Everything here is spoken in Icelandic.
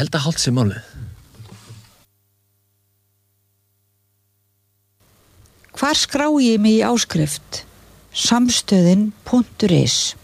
held að hálft sé málið. Hvar skrái ég mig í áskrift? Samstöðin.is